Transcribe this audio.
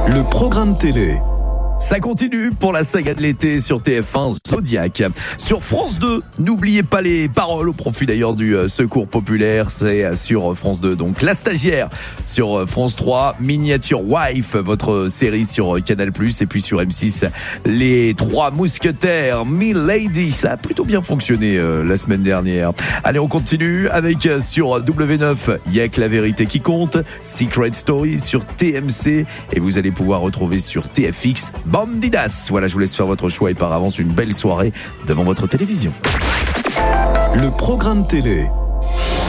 Le programme télé. Ça continue pour la saga de l'été sur TF1 Zodiac. Sur France 2, n'oubliez pas les paroles au profit d'ailleurs du Secours Populaire. C'est sur France 2. Donc La Stagiaire sur France 3. Miniature Wife, votre série sur Canal+. Et puis sur M6, Les Trois Mousquetaires, Milady. Ça a plutôt bien fonctionné la semaine dernière. Allez, on continue avec sur W9, Y'a que la vérité qui compte. Secret Story sur TMC. Et vous allez pouvoir retrouver sur TFX Bandidas. Voilà, je vous laisse faire votre choix et par avance une belle soirée devant votre télévision. Le programme télé.